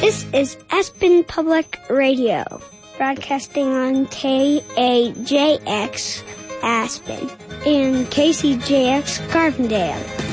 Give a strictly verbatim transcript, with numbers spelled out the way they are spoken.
This is Aspen Public Radio, broadcasting on K A J X Aspen and K C J X Carbondale.